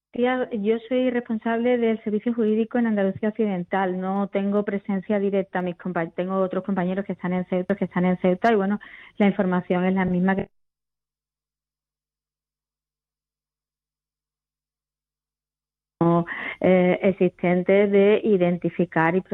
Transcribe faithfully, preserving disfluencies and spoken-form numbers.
Tía, yo soy responsable del servicio jurídico en Andalucía Occidental. No tengo presencia directa. Mis compa- tengo otros compañeros que están en Ceuta, que están en Ceuta y bueno, la información es la misma que eh, existente de identificar y